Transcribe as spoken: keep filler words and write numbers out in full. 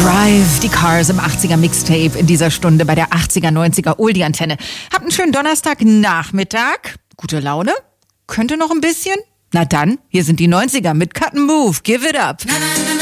Drive, die Cars im achtziger Mixtape in dieser Stunde bei der achtziger, neunziger Oldie-Antenne. Habt einen schönen Donnerstagnachmittag. Gute Laune? Könnte noch ein bisschen? Na dann, hier sind die neunziger mit Cut and Move. Give it up.